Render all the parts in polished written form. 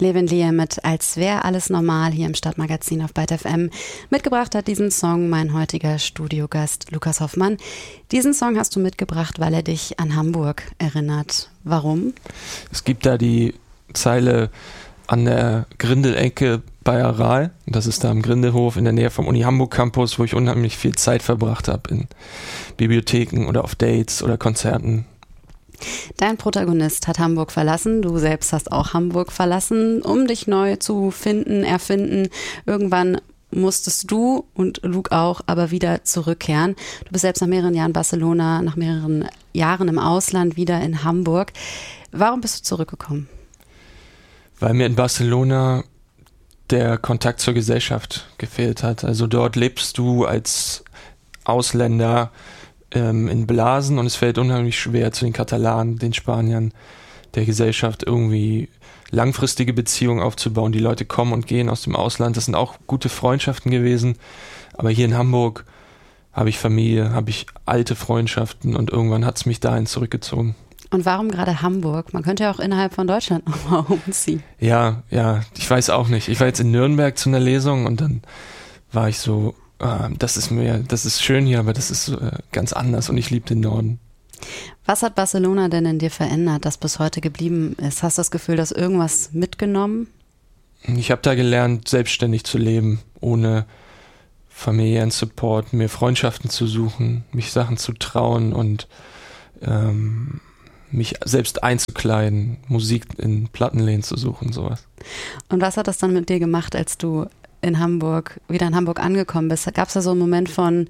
Levin Lier mit Als wär alles normal hier im Stadtmagazin auf Byte FM. Mitgebracht hat diesen Song mein heutiger Studiogast Lukas Hoffmann. Diesen Song hast du mitgebracht, weil er dich an Hamburg erinnert. Warum? Es gibt da die Zeile an der Grindelecke bei Aral. Das ist da am Grindelhof in der Nähe vom Uni Hamburg Campus, wo ich unheimlich viel Zeit verbracht habe in Bibliotheken oder auf Dates oder Konzerten. Dein Protagonist hat Hamburg verlassen, du selbst hast auch Hamburg verlassen, um dich neu zu finden, erfinden. Irgendwann musstest du und Luke auch aber wieder zurückkehren. Du bist selbst nach mehreren Jahren Barcelona, nach mehreren Jahren im Ausland wieder in Hamburg. Warum bist du zurückgekommen? Weil mir in Barcelona der Kontakt zur Gesellschaft gefehlt hat. Also dort lebst du als Ausländer in Blasen und es fällt unheimlich schwer, zu den Katalanen, den Spaniern, der Gesellschaft irgendwie langfristige Beziehungen aufzubauen. Die Leute kommen und gehen aus dem Ausland. Das sind auch gute Freundschaften gewesen. Aber hier in Hamburg habe ich Familie, habe ich alte Freundschaften und irgendwann hat es mich dahin zurückgezogen. Und warum gerade Hamburg? Man könnte ja auch innerhalb von Deutschland nochmal umziehen. Ja, ich weiß auch nicht. Ich war jetzt in Nürnberg zu einer Lesung und dann war ich so, das ist schön hier, aber das ist ganz anders und ich liebe den Norden. Was hat Barcelona denn in dir verändert, das bis heute geblieben ist? Hast du das Gefühl, dass irgendwas mitgenommen? Ich habe da gelernt, selbstständig zu leben, ohne familiären Support, mir Freundschaften zu suchen, mich Sachen zu trauen und mich selbst einzukleiden, Musik in Plattenläden zu suchen, sowas. Und was hat das dann mit dir gemacht, als du wieder in Hamburg angekommen bist? Gab es da so einen Moment von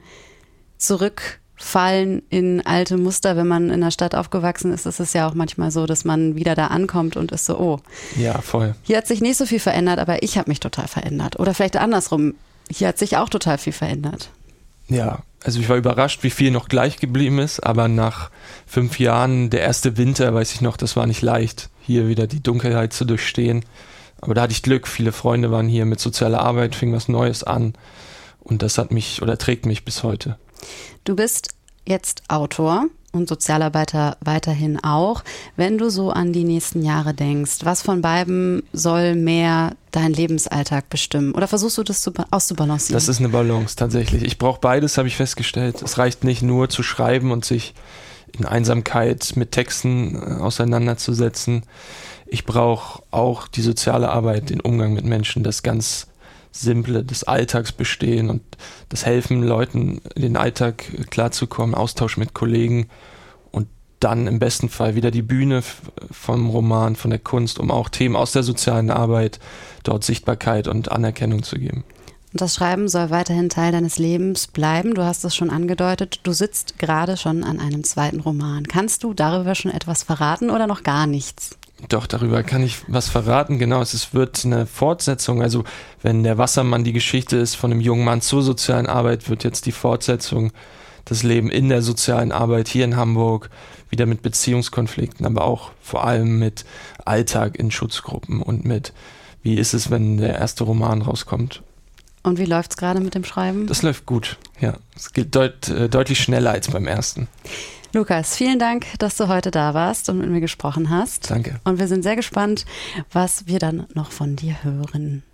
Zurückfallen in alte Muster? Wenn man in der Stadt aufgewachsen ist, ist es ja auch manchmal so, dass man wieder da ankommt und ist so, oh. Ja, voll. Hier hat sich nicht so viel verändert, aber ich habe mich total verändert. Oder vielleicht andersrum, hier hat sich auch total viel verändert. Ja, also ich war überrascht, wie viel noch gleich geblieben ist, aber nach 5 Jahren, der erste Winter, weiß ich noch, das war nicht leicht, hier wieder die Dunkelheit zu durchstehen. Aber da hatte ich Glück, viele Freunde waren hier mit sozialer Arbeit, fing was Neues an und das hat mich oder trägt mich bis heute. Du bist jetzt Autor und Sozialarbeiter weiterhin auch. Wenn du so an die nächsten Jahre denkst, was von beiden soll mehr deinen Lebensalltag bestimmen? Oder versuchst du das auszubalancieren? Das ist eine Balance tatsächlich. Ich brauche beides, habe ich festgestellt. Es reicht nicht nur zu schreiben und sich in Einsamkeit mit Texten auseinanderzusetzen. Ich brauche auch die soziale Arbeit, den Umgang mit Menschen, das ganz Simple des Alltagsbestehen und das Helfen Leuten, in den Alltag klarzukommen, Austausch mit Kollegen und dann im besten Fall wieder die Bühne vom Roman, von der Kunst, um auch Themen aus der sozialen Arbeit dort Sichtbarkeit und Anerkennung zu geben. Und das Schreiben soll weiterhin Teil deines Lebens bleiben. Du hast es schon angedeutet, du sitzt gerade schon an einem zweiten Roman. Kannst du darüber schon etwas verraten oder noch gar nichts? Doch, darüber kann ich was verraten. Genau, es wird eine Fortsetzung. Also wenn der Wassermann die Geschichte ist von einem jungen Mann zur sozialen Arbeit, wird jetzt die Fortsetzung das Leben in der sozialen Arbeit hier in Hamburg, wieder mit Beziehungskonflikten, aber auch vor allem mit Alltag in Schutzgruppen und mit, wie ist es, wenn der erste Roman rauskommt. Und wie läuft es gerade mit dem Schreiben? Das läuft gut, ja. Es geht deutlich schneller als beim ersten. Lukas, vielen Dank, dass du heute da warst und mit mir gesprochen hast. Danke. Und wir sind sehr gespannt, was wir dann noch von dir hören.